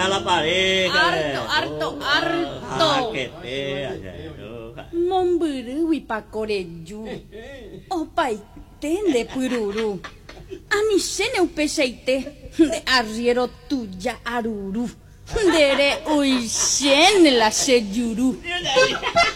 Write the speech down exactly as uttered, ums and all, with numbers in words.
a la pareja. Harto, harto, harto. Ah, qué fea. Momburu wipakoreju. Opaite de pururu. Anisene upeseite de arriero tuya aruru. Dere uishen la seyuru.